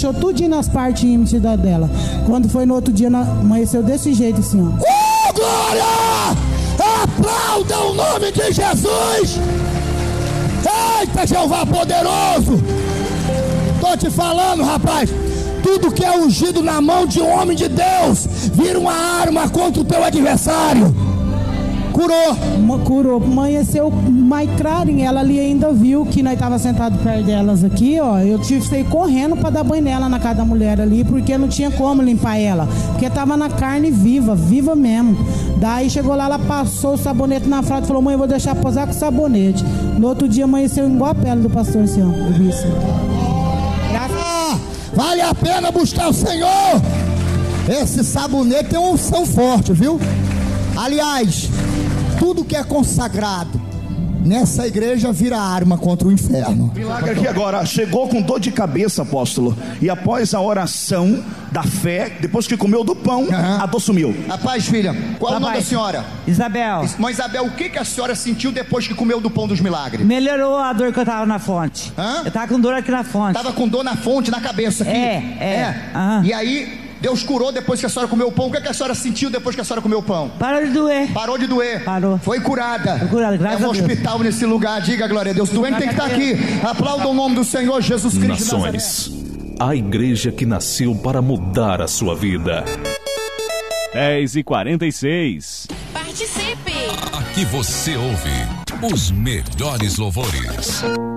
fechou tudinho nas partes íntimas dela. Quando foi no outro dia, amanheceu desse jeito assim, ó. Glória! Aplauda o nome de Jesus! Eita, Jeová poderoso! Tô te falando, rapaz, tudo que é ungido na mão de um homem de Deus vira uma arma contra o teu adversário. Curou, amanheceu mais clarinho. Ela ali ainda viu que nós tava sentado perto delas aqui, ó. Eu tive que sair correndo pra dar banho nela na casa da mulher ali, porque não tinha como limpar ela, porque tava na carne viva mesmo. Daí chegou lá, ela passou o sabonete na fralda e falou: mãe, eu vou deixar posar com sabonete. No outro dia amanheceu igual a pele do pastor, assim, ó. Eu vi isso. Vale a pena buscar o Senhor. Esse sabonete tem uma unção forte, viu? Aliás, tudo que é consagrado nessa igreja vira arma contra o inferno. Milagre aqui agora. Chegou com dor de cabeça, apóstolo, e após a oração da fé, depois que comeu do pão, a dor sumiu. Rapaz, filha, qual é o nome da senhora? Isabel. Mãe Isabel, o que a senhora sentiu depois que comeu do pão dos milagres? Melhorou a dor que eu tava na fonte. Eu tava com dor aqui na fonte. Tava com dor na fonte, na cabeça aqui? E aí Deus curou depois que a senhora comeu o pão. O que a senhora sentiu depois que a senhora comeu o pão? Parou de doer. Parou de doer. Parou. Foi curada. Foi curada, graças a Deus. É um hospital nesse lugar. Diga glória a Deus. Doente tem que estar aqui. Aplauda o nome do Senhor Jesus Cristo. Nações, a igreja que nasceu para mudar a sua vida. 10h46. Participe! Aqui você ouve os melhores louvores.